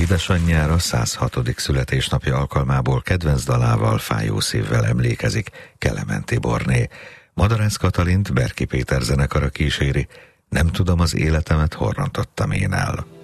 Édesanyjára 106. születésnapja alkalmából kedvenc dalával, Fájó szívvel emlékezik Kelemen Tiborné. Madarász Katalint Berki Péter zenekara kíséri, Nem tudom az életemet, hol rontottam én el.